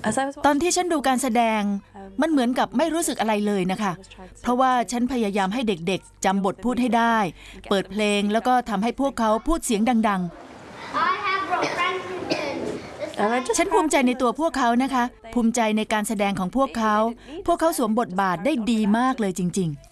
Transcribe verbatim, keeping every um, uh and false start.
ตอนที่ฉันดูการแสดงมันเหมือนกับไม่รู้สึกอะไรเลยนะคะเพราะว่าฉันพยายามให้เด็กๆจำบทพูดให้ได้เปิดเพลงแล้วก็ทำให้พวกเขาพูดเสียงดังๆฉันภูมิใจในตัวพวกเขานะคะภูมิใจในการแสดงของพวกเขาพวกเขาสวมบทบาทได้ดีมากเลยจริงๆ